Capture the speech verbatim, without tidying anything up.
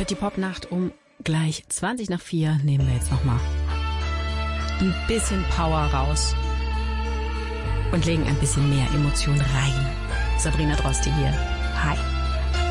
hört die Popnacht um gleich zwanzig nach vier. Nehmen wir jetzt nochmal ein bisschen Power raus und legen ein bisschen mehr Emotion rein. Sabrina Droste hier. Hi.